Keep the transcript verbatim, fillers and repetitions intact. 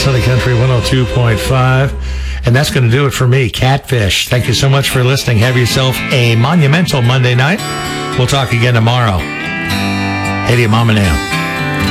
Sunny Country one oh two point five. And that's going to do it for me, Catfish. Thank you so much for listening. Have yourself a monumental Monday night. We'll talk again tomorrow. eighty Mama now.